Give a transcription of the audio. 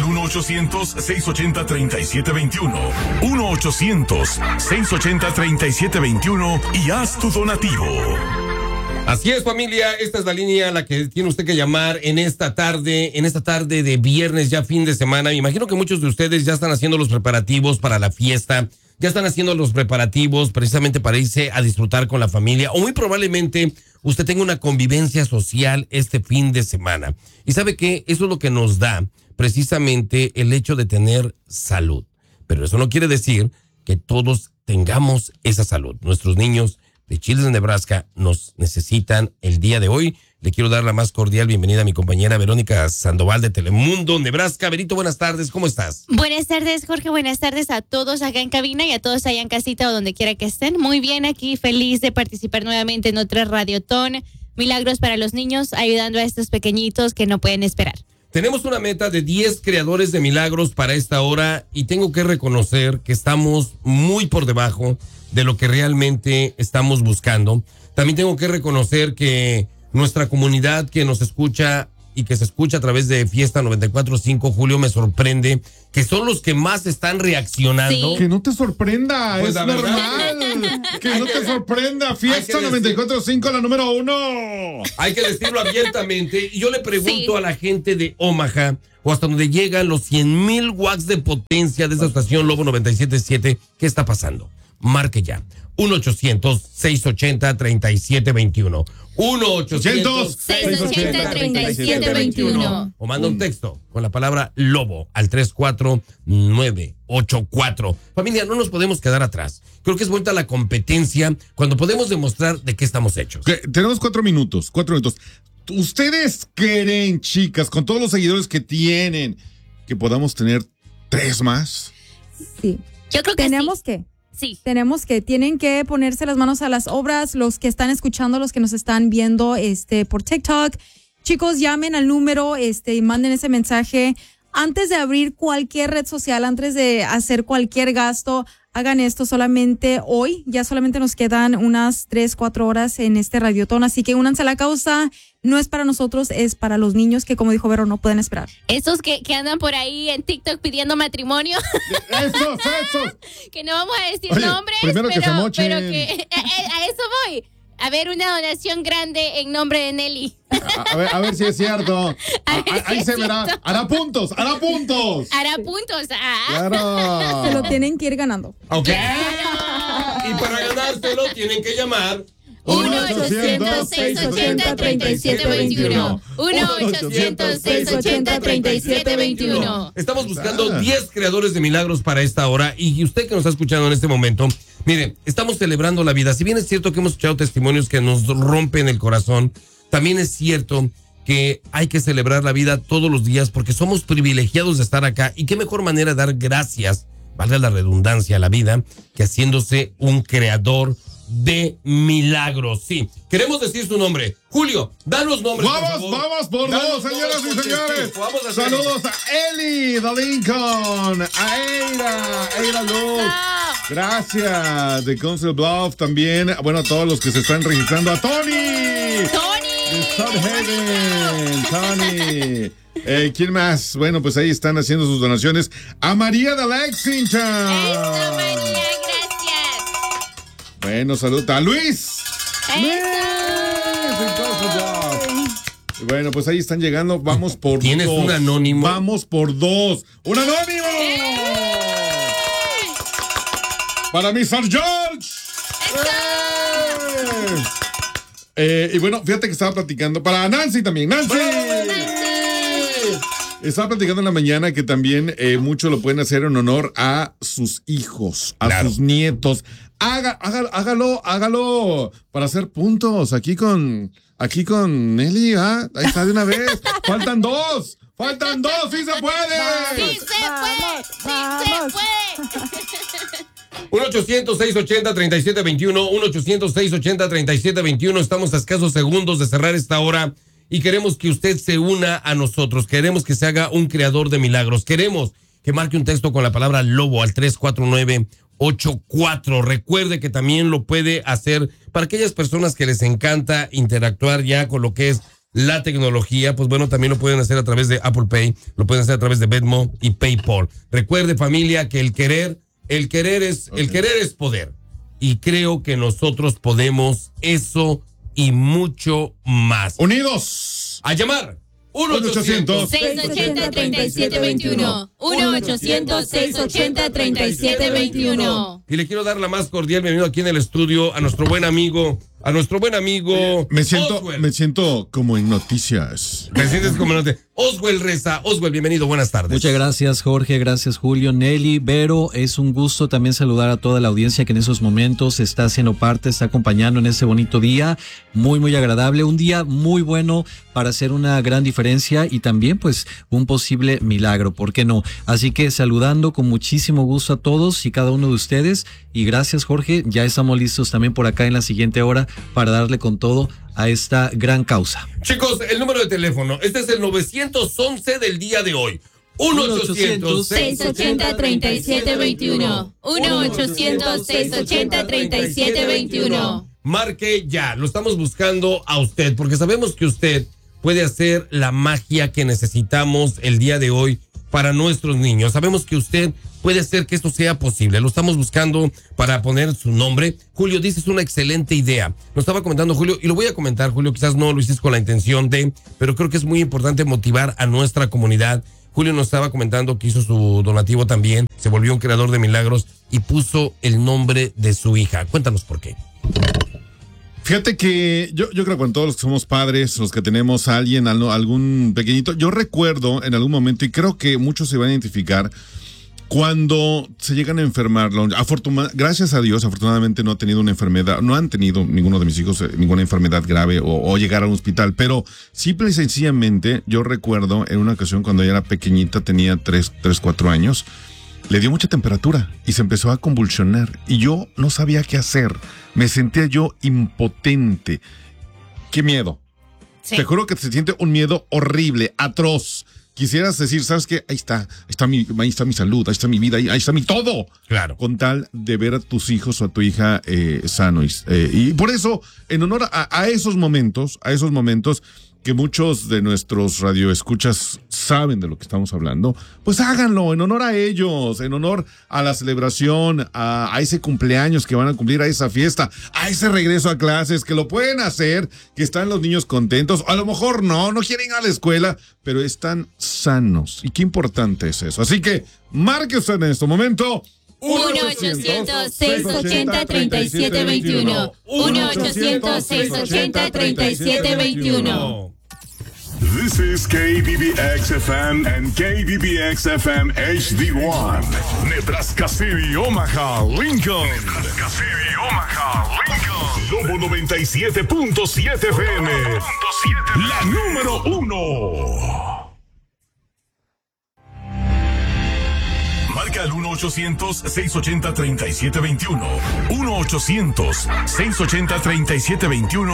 al 1-800-680-3721. 1-800-680-3721 y haz tu donativo. Así es, familia, esta es la línea a la que tiene usted que llamar en esta tarde de viernes, ya fin de semana. Me imagino que muchos de ustedes ya están haciendo los preparativos para la fiesta, ya están haciendo los preparativos precisamente para irse a disfrutar con la familia, o muy probablemente usted tenga una convivencia social este fin de semana. Y ¿sabe qué? Eso es lo que nos da precisamente el hecho de tener salud. Pero eso no quiere decir que todos tengamos esa salud. Nuestros niños de Children's Nebraska nos necesitan el día de hoy. Le quiero dar la más cordial bienvenida a mi compañera Verónica Sandoval de Telemundo, Nebraska. Verito, buenas tardes, ¿cómo estás? Buenas tardes, Jorge, buenas tardes a todos acá en cabina y a todos allá en casita o donde quiera que estén. Muy bien, aquí feliz de participar nuevamente en otra Radiotón. Milagros para los niños, ayudando a estos pequeñitos que no pueden esperar. Tenemos una meta de 10 creadores de milagros para esta hora y tengo que reconocer que estamos muy por debajo de lo que realmente estamos buscando. También tengo que reconocer que nuestra comunidad que nos escucha y que se escucha a través de Fiesta 94.5, Julio, me sorprende que son los que más están reaccionando. Sí. Que no te sorprenda, pues es normal. Que no te sorprenda. Fiesta 94.5, la número 1. Hay que decirlo abiertamente. Y yo le pregunto a la gente de Omaha, o hasta donde llegan los 100,000 watts de potencia de esa estación Lobo 97.7, ¿qué está pasando? Marque ya. 1-800-680-3721. 1-800-680-3721. O manda un texto con la palabra Lobo al 34984. Familia, no nos podemos quedar atrás. Creo que es vuelta la competencia cuando podemos demostrar de qué estamos hechos. Tenemos 4 minutos. ¿Ustedes creen, chicas, con todos los seguidores que tienen, que podamos tener 3 más? Sí. Yo creo que sí. Tienen que ponerse las manos a las obras, los que están escuchando, los que nos están viendo por TikTok. Chicos, llamen al número, y manden ese mensaje. Antes de abrir cualquier red social, antes de hacer cualquier gasto, hagan esto solamente hoy. Ya solamente nos quedan unas 3-4 horas en este Radiotón, así que únanse a la causa. No es para nosotros, es para los niños que, como dijo Vero, no pueden esperar. Esos que andan por ahí en TikTok pidiendo matrimonio. Esos. Que no vamos a decir nombres, pero que se mochen. pero que a eso voy. A ver, una donación grande en nombre de Nelly. A ver si es cierto. Ahí se verá. Hará puntos. Hará puntos. Claro. Se lo tienen que ir ganando. Ok. Y para ganárselo tienen que llamar 1-800-680-3721. 1-800-680-3721. Estamos buscando 10 creadores de milagros para esta hora. Y usted que nos está escuchando en este momento, mire, estamos celebrando la vida. Si bien es cierto que hemos escuchado testimonios que nos rompen el corazón, también es cierto que hay que celebrar la vida todos los días porque somos privilegiados de estar acá. Y qué mejor manera de dar gracias, valga la redundancia, a la vida, que haciéndose un creador de milagros. Sí, queremos decir su nombre. Julio, danos nombres. Vamos por dos, señoras y señores. Saludos a Eli de Lincoln, a Eira Luz. Gracias, de Council Bluff también. Bueno, a todos los que se están registrando. A Tony. De South Haven. Tony. ¿Quién más? Bueno, pues ahí están haciendo sus donaciones. A María de Lexington. Eso, María, gracias. Bueno, saluda a Luis. Bueno, pues ahí están llegando. Vamos por ¿Tienes 2. un anónimo? Vamos por 2. ¡Un anónimo! Para Mr. George. Y bueno, fíjate que estaba platicando. Para Nancy también. ¡Nancy! Estaba platicando en la mañana que también mucho lo pueden hacer en honor a sus hijos, a sus nietos. Hágalo para hacer puntos aquí con Nelly, ¿ah? Ahí está de una vez. Faltan dos, sí se puede. Sí se puede. 1-800-680-3721, 1-800-680-3721. Estamos a escasos segundos de cerrar esta hora y queremos que usted se una a nosotros. Queremos que se haga un creador de milagros. Queremos que marque un texto con la palabra Lobo al 34984. Recuerde que también lo puede hacer para aquellas personas que les encanta interactuar ya con lo que es la tecnología, pues bueno, también lo pueden hacer a través de Apple Pay, lo pueden hacer a través de Venmo y PayPal. Recuerde, familia, que el querer es poder. Y creo que nosotros podemos eso y mucho más. Unidos. A llamar. 1-800-680-3721. 1-800-680-3721. Y le quiero dar la más cordial bienvenida aquí en el estudio a nuestro buen amigo. Me siento como en noticias. Me sientes como en noticias. Oswell Reza. Oswell, bienvenido, buenas tardes. Muchas gracias, Jorge, gracias, Julio, Nelly, Vero. Es un gusto también saludar a toda la audiencia que en esos momentos está haciendo parte, está acompañando en ese bonito día. Muy, muy agradable. Un día muy bueno para hacer una gran diferencia y también, pues, un posible milagro, ¿por qué no? Así que saludando con muchísimo gusto a todos y cada uno de ustedes. Y gracias, Jorge. Ya estamos listos también por acá en la siguiente hora para darle con todo a esta gran causa. Chicos, el número de teléfono, este es el 911 del día de hoy. 1-800-680-3721. 1-800-680-3721. Marque ya, lo estamos buscando a usted, porque sabemos que usted puede hacer la magia que necesitamos el día de hoy para nuestros niños. Sabemos que usted puede hacer que esto sea posible. Lo estamos buscando para poner su nombre. Julio, dices una excelente idea. Nos estaba comentando Julio, y lo voy a comentar, Julio, quizás no lo hiciste con la intención de, pero creo que es muy importante motivar a nuestra comunidad. Julio nos estaba comentando que hizo su donativo también, se volvió un creador de milagros y puso el nombre de su hija. Cuéntanos por qué. Fíjate que yo creo que con todos los que somos padres, los que tenemos a alguien, algún pequeñito, yo recuerdo en algún momento, y creo que muchos se van a identificar, cuando se llegan a enfermar. Gracias a Dios, afortunadamente no ha tenido una enfermedad, no han tenido ninguno de mis hijos ninguna enfermedad grave o llegar a un hospital, pero simple y sencillamente yo recuerdo en una ocasión cuando ella era pequeñita, tenía 4 años, le dio mucha temperatura y se empezó a convulsionar y yo no sabía qué hacer, me sentía yo impotente. ¡Qué miedo! Sí. Te juro que se siente un miedo horrible, atroz. Quisieras decir, ¿sabes qué? Ahí está mi salud, ahí está mi vida, ahí está mi todo. Claro. Con tal de ver a tus hijos o a tu hija sanos. Y por eso, en honor a esos momentos que muchos de nuestros radioescuchas saben de lo que estamos hablando, pues háganlo en honor a ellos, en honor a la celebración, a ese cumpleaños que van a cumplir, a esa fiesta, a ese regreso a clases, que lo pueden hacer, que están los niños contentos, a lo mejor no quieren ir a la escuela, pero están sanos. Y qué importante es eso. Así que marque usted en este momento 1-800-680-3721. 1-800-680-3721. This is KBBX-FM and KBBX-FM HD1. Nebraska City, Omaha, Lincoln. Nebraska City, Omaha, Lincoln. Lobo 97.7 FM. La número 1. Marca al 1-800-680-3721. 1-800-680-3721.